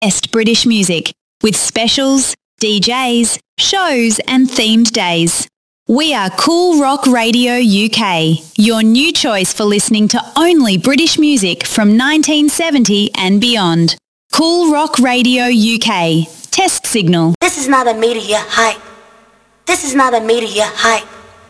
best British music with specials, DJs, shows and themed days. We are Cool Rock Radio UK, your new choice for listening to only British music from 1970 and beyond. Cool Rock Radio UK. Test signal. This is not a media hype. This is not a media hype.